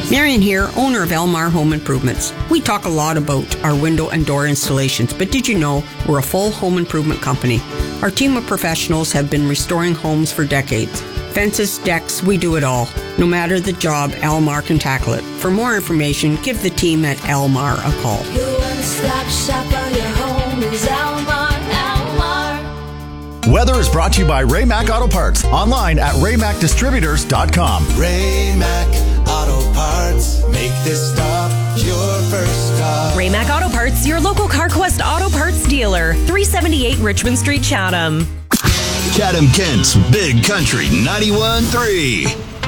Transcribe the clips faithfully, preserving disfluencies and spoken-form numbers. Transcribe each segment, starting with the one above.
Marion here, owner of Elmar Home Improvements. We talk a lot about our window and door installations, but did you know we're a full home improvement company? Our team of professionals have been restoring homes for decades. Fences, decks, we do it all. No matter the job, Elmar can tackle it. For more information, give the team at Elmar a call. Your one-stop shop for your home is Elmar, Elmar. Weather is brought to you by Ray Mac Auto Parts. Online at ray mac distributors dot com. Ray Mac Auto Parts. Make this stop your first stop. Ray Mac Auto Parts, your local CarQuest Auto Parts dealer. three seventy-eight Richmond Street, Chatham. Chatham-Kent's Big Country ninety-one point three.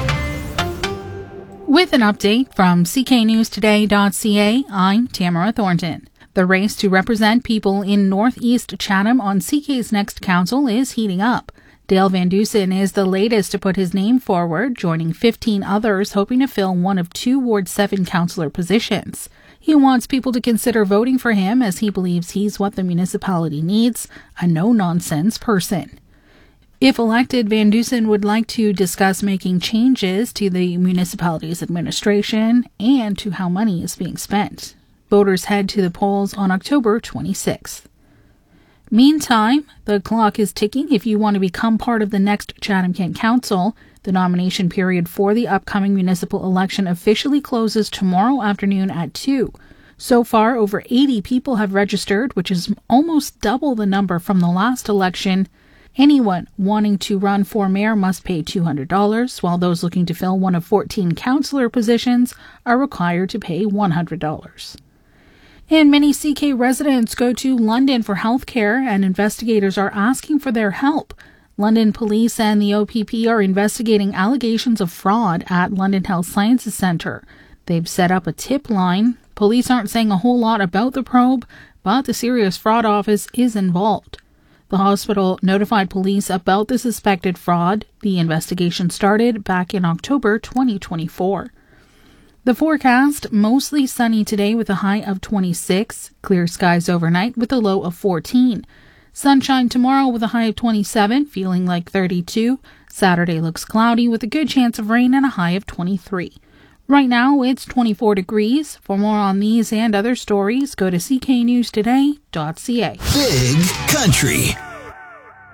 With an update from c k news today dot c a, I'm Tamara Thornton. The race to represent people in Northeast Chatham on C K's next council is heating up. Dale Van Dusen is the latest to put his name forward, joining fifteen others hoping to fill one of two Ward seven councillor positions. He wants people to consider voting for him as he believes he's what the municipality needs, a no-nonsense person. If elected, Van Dusen would like to discuss making changes to the municipality's administration and to how money is being spent. Voters head to the polls on October twenty-sixth. Meantime, the clock is ticking if you want to become part of the next Chatham-Kent Council. The nomination period for the upcoming municipal election officially closes tomorrow afternoon at two. So far, over eighty people have registered, which is almost double the number from the last election. Anyone wanting to run for mayor must pay two hundred dollars, while those looking to fill one of fourteen councillor positions are required to pay one hundred dollars. And many C K residents go to London for healthcare, and investigators are asking for their help. London Police and the O P P are investigating allegations of fraud at London Health Sciences Centre. They've set up a tip line. Police aren't saying a whole lot about the probe, but the Serious Fraud Office is involved. The hospital notified police about the suspected fraud. The investigation started back in October twenty twenty-four. The forecast, mostly sunny today with a high of twenty-six, clear skies overnight with a low of fourteen. Sunshine tomorrow with a high of twenty-seven, feeling like thirty-two. Saturday looks cloudy with a good chance of rain and a high of twenty-three. Right now it's twenty-four degrees. For more on these and other stories, go to c k news today dot c a. Big Country.